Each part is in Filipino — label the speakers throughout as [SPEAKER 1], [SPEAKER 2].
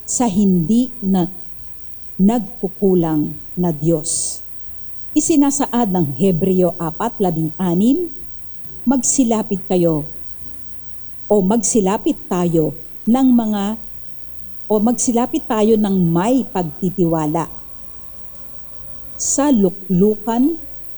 [SPEAKER 1] sa hindi na nagkukulang na Diyos. Isinasaad ng Hebreo 4:16, magsilapit kayo o magsilapit tayo ng may pagtitiwala sa luklukan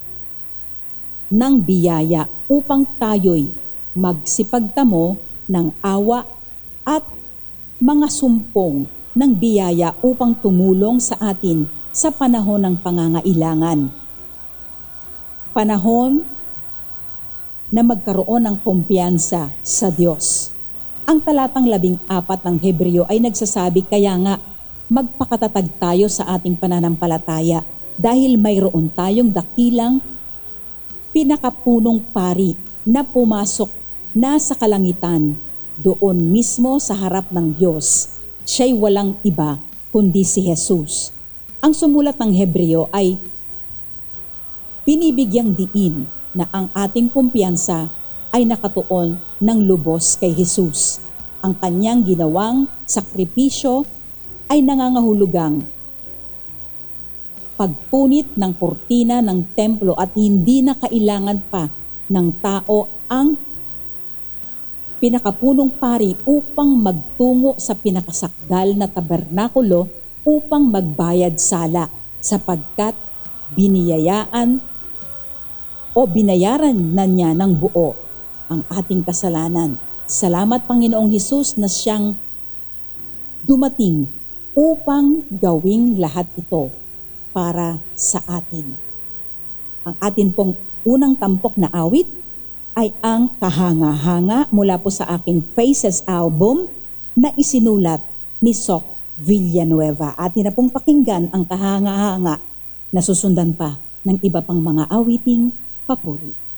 [SPEAKER 1] ng biyaya upang tayo'y magsipagtamo ng awa at mga sumpong ng biyaya upang tumulong sa atin sa panahon ng pangangailangan. Panahon na magkaroon ng kumpiyansa sa Diyos. Ang talatang 14 ng Hebreo ay nagsasabi, kaya nga magpakatatag tayo sa ating pananampalataya dahil mayroon tayong dakilang pinakapunong pari na pumasok na sa kalangitan doon mismo sa harap ng Diyos. Siya'y walang iba kundi si Jesus. Ang sumulat ng Hebreo ay binibigyang diin na ang ating kumpiyansa ay nakatuon ng lubos kay Jesus. Ang kanyang ginawang sakripisyo ay nangangahulugang pagpunit ng kurtina ng templo at hindi na kailangan pa ng tao ang pinakapunong pari upang magtungo sa pinakasakdal na tabernakulo upang magbayad sala sapagkat binayaran na niya ng buo ang ating kasalanan. Salamat Panginoong Hesus na siyang dumating upang gawing lahat ito para sa atin. Ang atin pong unang tampok na awit ay ang Kahanga-hanga mula po sa aking Faces album na isinulat ni Soc Villanueva. Atin na pong pakinggan ang Kahanga-hanga na susundan pa ng iba pang mga awiting papuri.